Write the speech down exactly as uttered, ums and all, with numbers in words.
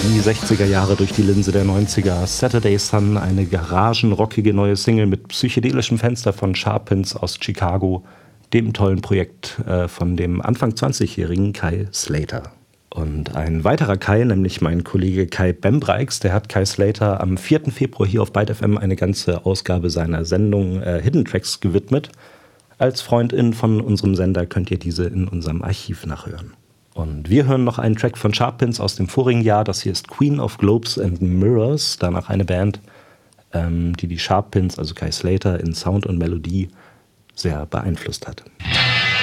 Die sechziger Jahre durch die Linse der neunziger. Saturday Sun, eine garagenrockige neue Single mit psychedelischem Fenster von Sharpins aus Chicago, dem tollen Projekt äh, von dem Anfang zwanzigjährigen Kai Slater. Und ein weiterer Kai, nämlich mein Kollege Kai Bembreix, der hat Kai Slater am vierten Februar hier auf Byte F M eine ganze Ausgabe seiner Sendung äh, Hidden Tracks gewidmet. Als Freundin von unserem Sender könnt ihr diese in unserem Archiv nachhören. Und wir hören noch einen Track von Sharpins aus dem vorigen Jahr. Das hier ist Queen of Globes and Mirrors. Danach eine Band, ähm, die die Sharpins, also Kai Slater, in Sound und Melodie sehr beeinflusst hat.